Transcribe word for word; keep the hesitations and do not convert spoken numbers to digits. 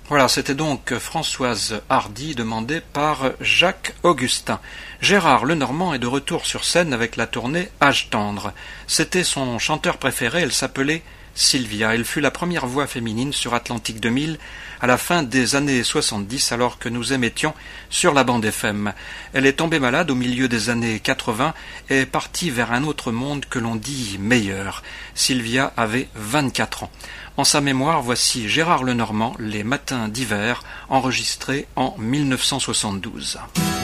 Voilà, c'était donc Françoise Hardy, demandée par Jacques Augustin. Gérard Lenormand est de retour sur scène avec la tournée Âge tendre. C'était son chanteur préféré, elle s'appelait Sylvia. Elle fut la première voix féminine sur Atlantique deux mille à la fin des années soixante-dix, alors que nous émettions sur la bande F M. Elle est tombée malade au milieu des années quatre-vingts et est partie vers un autre monde que l'on dit meilleur. Sylvia avait vingt-quatre ans. En sa mémoire, voici Gérard Lenormand, Les matins d'hiver, enregistré en mille neuf cent soixante-douze.